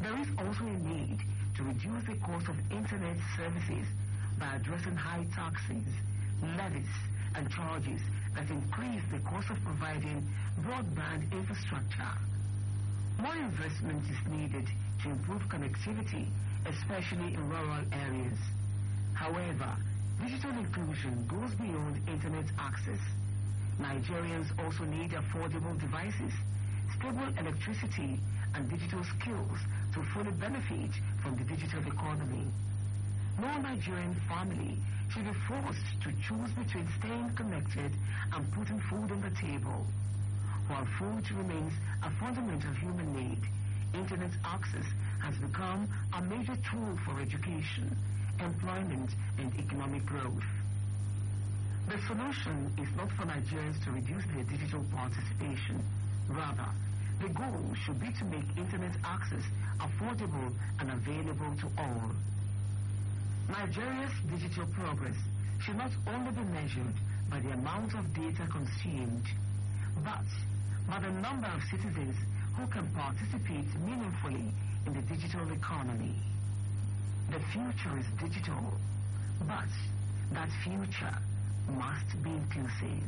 There is also a need to reduce the cost of internet services by addressing high taxes, levies, and charges that increase the cost of providing broadband infrastructure. More investment is needed to improve connectivity, especially in rural areas. However, digital inclusion goes beyond internet access. Nigerians also need affordable devices, stable electricity, and digital skills to fully benefit from the digital economy. No Nigerian family should be forced to choose between staying connected and putting food on the table. While food remains a fundamental human need, internet access has become a major tool for education, employment, and economic growth. The solution is not for Nigerians to reduce their digital participation. Rather, the goal should be to make internet access affordable and available to all. Nigeria's digital progress should not only be measured by the amount of data consumed, but by the number of citizens who can participate meaningfully in the digital economy. The future is digital, but that future must be inclusive.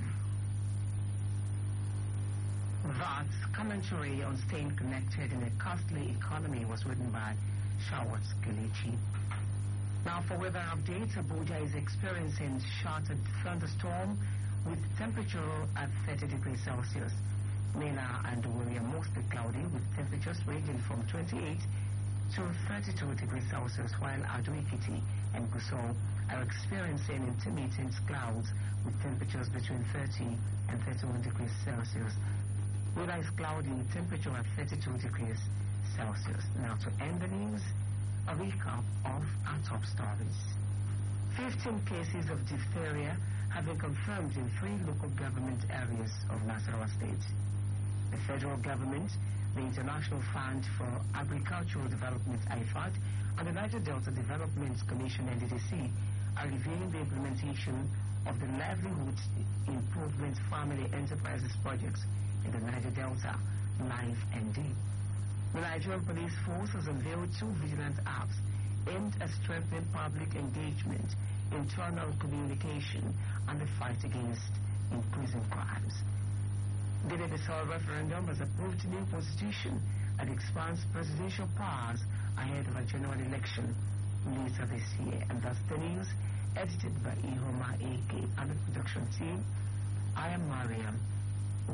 That commentary on staying connected in a costly economy was written by Shawat Kelechi. Now for weather updates, Abuja is experiencing shattered thunderstorm with temperature at 30 degrees Celsius. Mina and Owerri are mostly cloudy with temperatures ranging from 28 to 32 degrees Celsius, while Ado-Ekiti and Gusau are experiencing intermittent clouds with temperatures between 30 and 31 degrees Celsius. Weather is cloudy with temperature at 32 degrees Celsius. Now to end the news, a recap of our top stories. 15 cases of diphtheria have been confirmed in 3 local government areas of Nasarawa State. The federal government, the International Fund for Agricultural Development (IFAD), and the Niger Delta Development Commission (NDDC) are reviewing the implementation of the Livelihood Improvement Family Enterprises projects in the Niger Delta, Live ND. The Nigerian Police Force has unveiled 2 vigilant apps aimed at strengthening public engagement, internal communication, and the fight against increasing crimes. The Guinea-Bissau referendum has approved a new constitution that expands presidential powers ahead of a general election later this year. And that's the news, edited by Ihoma AK and the production team. I am Mariam.